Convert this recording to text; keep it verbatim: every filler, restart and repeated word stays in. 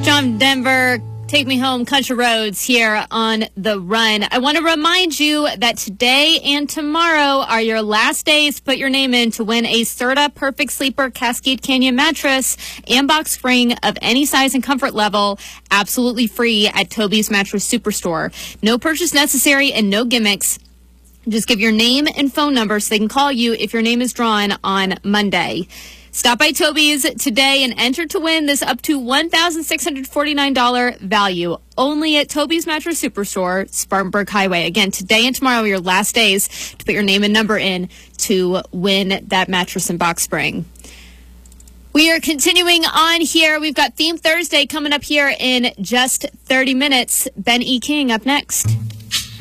John Denver, Take Me Home, Country Roads here on The Run. I want to remind you that today and tomorrow are your last days to put your name in to win a Serta Perfect Sleeper Cascade Canyon mattress and box spring of any size and comfort level, absolutely free at Toby's Mattress Superstore. No purchase necessary and no gimmicks. Just give your name and phone number so they can call you if your name is drawn on Monday. Stop by Toby's today and enter to win this up to one thousand six hundred forty-nine dollars value only at Toby's Mattress Superstore, Spartanburg Highway. Again, today and tomorrow are your last days to put your name and number in to win that mattress and box spring. We are continuing on here. We've got Theme Thursday coming up here in just thirty minutes. Ben E. King up next.